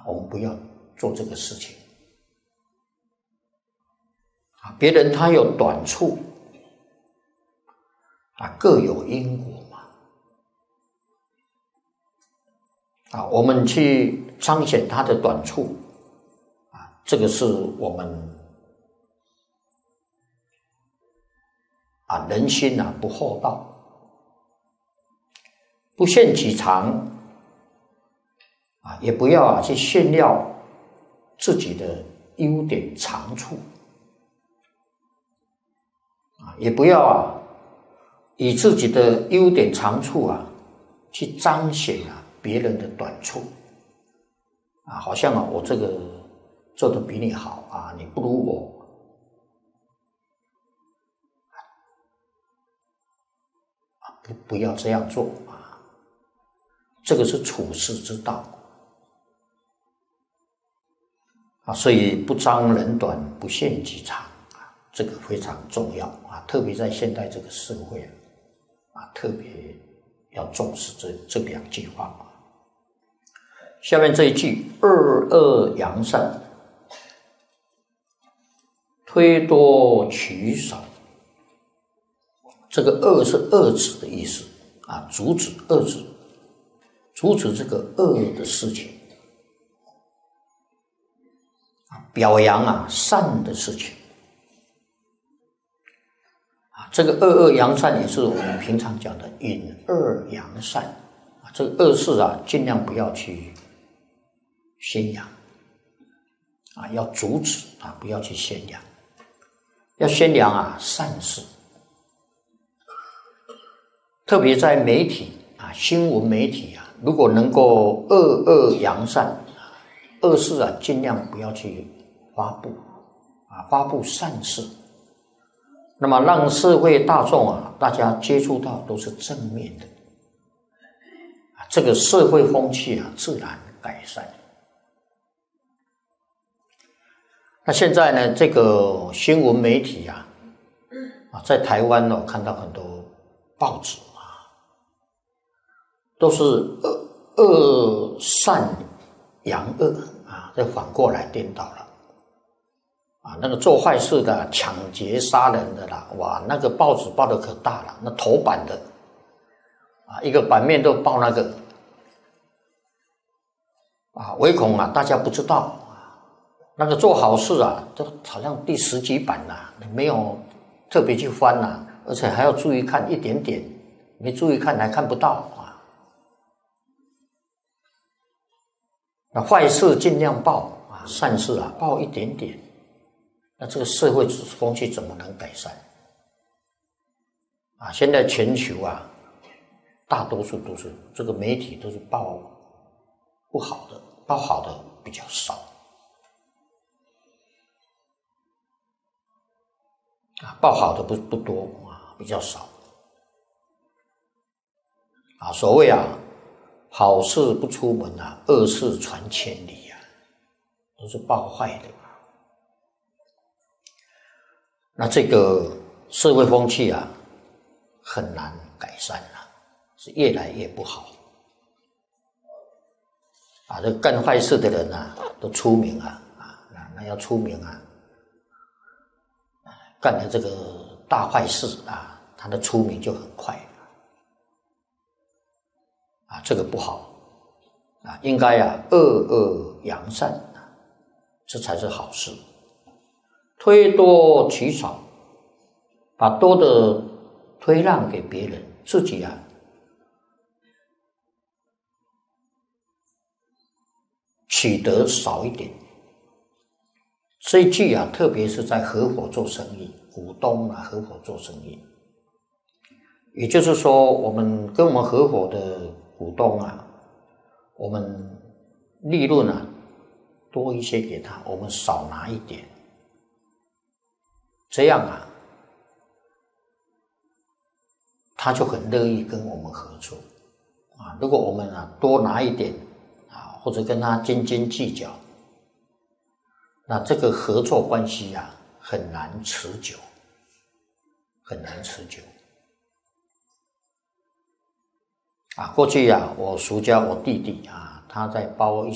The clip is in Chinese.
我们不要做这个事情。别人他有短处，各有因果嘛。我们去彰显他的短处，这个是我们人心不厚道，不厌其长，也不要去炫耀自己的优点长处，也不要以自己的优点长处去彰显别人的短处，好像我这个做得比你好你不如我，不要这样做这个是处世之道所以不彰人短，不厌其长这个非常重要特别在现代这个社会特别要重视这两句话下面这一句恶恶扬善，推多取少，这个恶是遏制的意思阻止遏制，阻止这个恶的事情表扬善的事情这个恶恶扬善也是我们平常讲的隐恶扬善这个恶事尽量不要去宣扬要阻止不要去宣扬，要宣扬善事。特别在媒体新闻媒体如果能够恶恶扬善，恶事尽量不要去发布发布善事，那么让社会大众大家接触到都是正面的这个社会风气自然改善。那现在呢，这个新闻媒体在台湾我看到很多报纸都是恶善扬恶这反过来颠倒了那个做坏事的、抢劫杀人的啦，哇，那个报纸报的可大了，那头版的一个版面都报那个唯恐大家不知道那个做好事都好像第10几版没有特别去翻而且还要注意看一点点，没注意看还看不到那坏事尽量报善事报一点点，那这个社会风气怎么能改善现在全球大多数都是这个媒体都是报不好的，报好的比较少报好的不多比较少所谓好事不出门恶事传千里都是报坏的那这个社会风气很难改善是越来越不好这干坏事的人都出名那要出名干了这个大坏事他的出名就很快这个不好应该恶恶扬善这才是好事。推多取少，把多的推让给别人，自己取得少一点。这一句特别是在合伙做生意，股东合伙做生意，也就是说我们跟我们合伙的股东我们利润多一些给他，我们少拿一点，这样他就很乐意跟我们合作如果我们多拿一点或者跟他斤斤计较，那这个合作关系很难持久，很难持久过去我叔家我弟弟他在包一